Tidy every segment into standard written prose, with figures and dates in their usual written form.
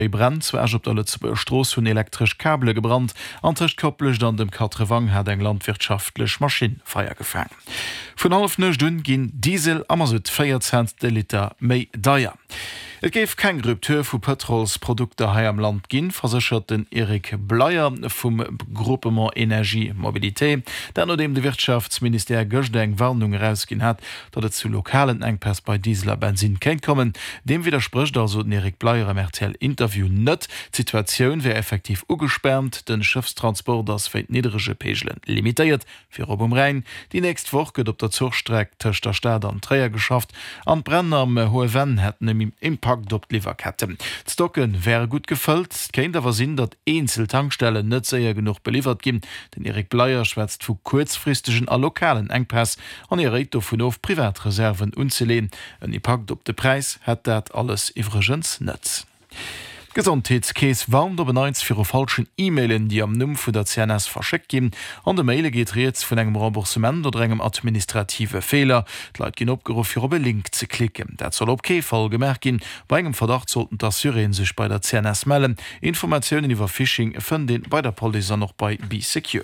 Brand zwerg op der Lützeburger Stroos hunn elektrisch Kabel gebrannt, ancht koppelch an dem Katrewang hat eng landwirtschaftlech Maschinen feier gefangen. Vun 11 Stunden ginn Diesel ammer so 4 Cent de Liter méi daier. Et géif kein Ruptur vu Petrolsprodukte hai am Land ginn, versichert den Erik Bleier vum Groupement Energie Mobilité, der no dem de Wirtschaftsminister Göchte eng Warnung herausginn hat, dat et zu lokalen Engpass bei Dieseler Benzin kennt kommen. Dem widerspricht also den Erik Bleier am RTL Interview net. Situationun wär effektiv ugesperrt, den Schiffstransport ass fir niedrige Pegelen limitiert fir op um Rhein. Die nächst Woche gët op der Zugstreck tëcht der Stadt an Träier geschafft. An Brenner am hohe Wenn hätten im Impact op Lieferkette. Stocken wäre gut gefüllt, kennt aber sinn, dat Einzeltankstellen net sehr genug beliefert gin. Den Erik Bleier schwätzt vu kurzfristigen a lokalen Engpass an rät vun auf Privatreserven unzelehn. En Impact op de Preis hat dat alles iwregens net. Gesundheitskäes warnt op beneits fir falschen E-Mailen, die am Numm vu der CNS verschickt gin. An de Maile geht reets vun engem Remboursement oder engem administrative Fehler. Leiit gin opgeruf fir op Link ze klicken. Dat soll op Fall gemerk gin. Bei engem Verdacht sollten der Syren sich bei der CNS melden. Informationen iwwer Phishing fën den bei der Polizei noch bei B-Secure.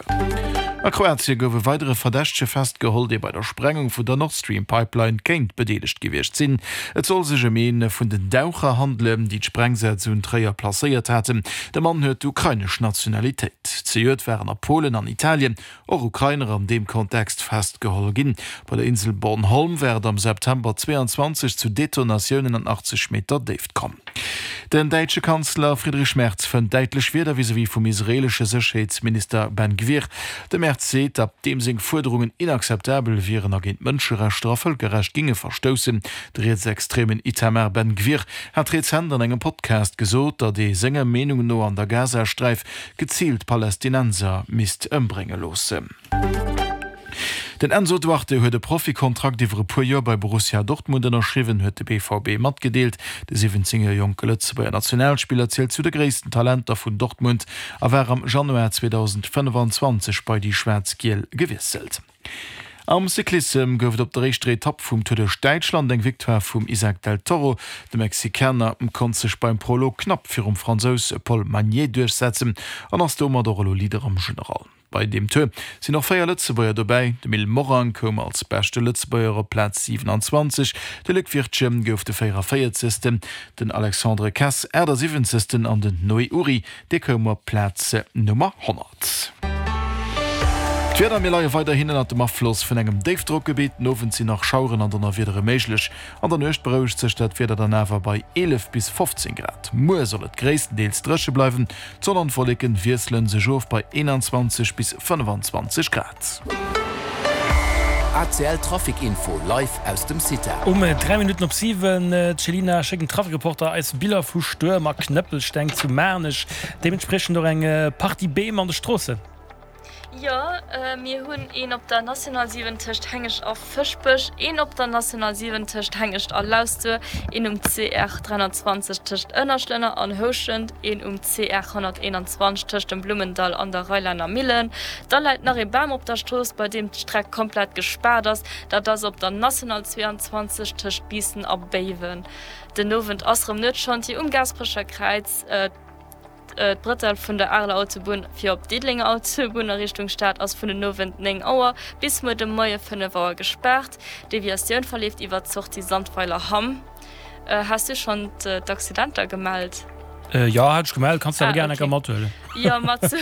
A Kroatien gowe weitere Verdächtche festgeholt, die bei der Sprengung vu der Nord Stream Pipeline kenint bedeligt gewircht sinn. Et soll sech Mene vun den Daucher handeln, die d'Sprengsätze hun Träier plaiert hätten. Der Mann huet ukrainisch Nationalität. Zeet wären a Polen an Italien, och Ukrainer an dem Kontext festgeholt ginn. Bei der Insel Bornholm werd am September 22 zu Detonationen an 80 Meter Deft kommen. Den deutsche Kanzler Friedrich Merz fand deutlich wieder wie vom israelische Sicherheitsminister Ben Gvir. Der Merz sieht, ab dem sich Forderungen inakzeptabel wären agent Menschenrechte völkerrecht ginge verstoßen. Der jetzt extremen Itamar Ben Gvir hat rezent an engem Podcast gesot, dat die Sänger Meinungen no an der Gazastreif gezielt Palästinenser mist ëmbringe losse. Den Enzo Duarte huet de Profikontrakt iwwer puer bei Borussia Dortmund erschriwen huet de BVB mat gedeelt. De 17er Jonke Lützeburger Nationalspieler zählt zu de gréissten Talenter vun Dortmund, awer am Januar 2025 bei die Schwarzgiel gewisselt. Am Cyklism gouft op der rechte Etappe vum Tour de Deutschland eng Viktoire vum Isaac del Toro. De Mexikaner kon sech beim Prolog knapp fir Franzos Paul Magnier durchsetzen, an ass dommer der Rollo Lieder am General. Bei dem Tour sind noch 4 Lützebäuer dabei. De Mil Moran kom als beste Lützebäuer Platz 27. De Luc Virtschem gouf de 4 System. Den Alexandre Cass der 7. an den Noé Uri, de komer Platz Nummer 100. Twitter mir leier weiterhin an dem Affloss vun engem Davedruckgebiet nowen sie nach Schauren an der wieder méiglech. An der Nøcht beroucht zerstät wieder der Nawer bei 11 bis 15 Grad. Moer soll et gréisstendeels dresche bleiwen, sondern vorlicken Wirselen se Jouf bei 21 bis 25 Grad. ACL Trafikinfo live aus dem City. 3 Minuten op 7 Celina schicken Trafikreporter als Bilder vu Stürmer Knöppelsteng zu Mänech. Dementsprechend noch eng Party B an der Straße. Ja, mir hunn een op der National 7 Tischcht hängeg auf Fischbech, een op der National 7 Tischcht hängegt a Lauste, een CR 320 Tischcht ënnerschlenner an Hoschend, een CR 121 Tischcht im Blumendal an der Reuleiner Millen. Da leit nach e Bam op der Stoß, bei dem d'Streck komplett gesperrt ass, dat das op der National 22 Tischcht Biesen abbewen. Den Novent asrem net schon die Gasprescher Kreiz, Brittel vun der Arler Autobahn fir op Diedlinger Autobahn Richtung Stadt aus vun den Novent Auer bis mo dem Moie 5 Auer gesperrt. Deviation verlieft iwwer zocht die Sandpfeiler Hamm. Hast du schon d'Accidenter gemeldet? Ja, hat gemeldet, kannst du gerne okay. Ja,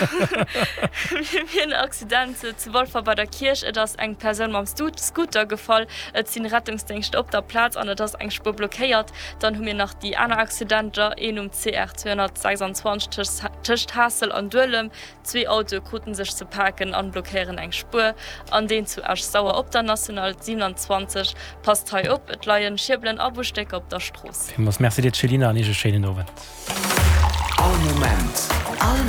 ein Accident zu Wolfer bei der Kirche, dass eng Person am Scooter gefallen, sind Rettungsdienst op der Platz an das eng Spur blockiert. Dann haben wir noch die anderen Accidenter, einen CR 226 Tischcht Hassel an Dölem, 2 Autos konnten sich zu parken und blockieren eng Spur. An den zu Asch sauer op der National 27 passt he op, et leien Schirblen Abosteck op der Straße. Was merci dir, Celina, an diese schönen Abend. Moment.